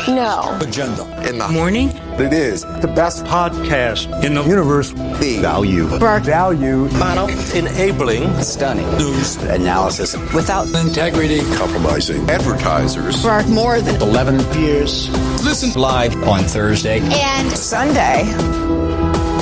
No. Agenda. In the morning? It is the best podcast in the universe. The value. Value. Model. Enabling. Stunning. News. Analysis. Without integrity. Compromising. Advertisers. For more than 11 years. Listen live on Thursday and Sunday.